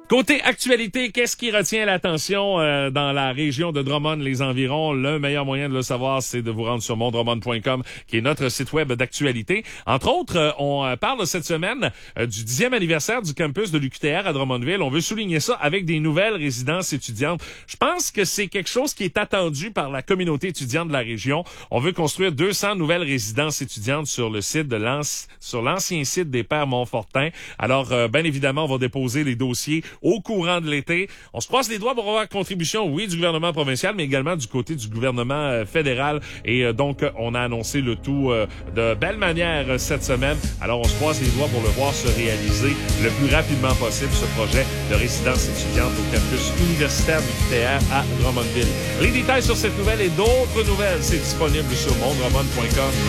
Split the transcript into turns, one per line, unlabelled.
Côté actualité, qu'est-ce qui retient l'attention dans la région de Drummond, les environs? Le meilleur moyen de le savoir, c'est de vous rendre sur mondrummond.com, qui est notre site web d'actualité. Entre autres, on parle cette semaine du 10e anniversaire du campus de l'UQTR à Drummondville. On veut souligner ça avec des nouvelles résidences étudiantes. Je pense que c'est quelque chose qui est attendu par la communauté étudiante de la région. On veut construire 200 nouvelles résidences étudiantes sur le site de sur l'ancien site des Pères Montfortin. Alors, bien évidemment, on va déposer les dossiers au courant de l'été. On se croise les doigts pour avoir contribution, oui, du gouvernement provincial, mais également du côté du gouvernement fédéral. Et donc, on a annoncé le tout de belle manière cette semaine. Alors, on se croise les doigts pour le voir se réaliser le plus rapidement possible, ce projet de résidence étudiante au campus universitaire du UQTR à Drummondville. Les détails sur cette nouvelle et d'autres nouvelles, c'est disponible sur mondrummond.com.